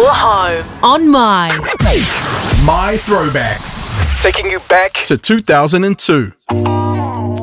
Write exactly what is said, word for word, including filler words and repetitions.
your home on My. My Throwbacks. Taking you back to two thousand two.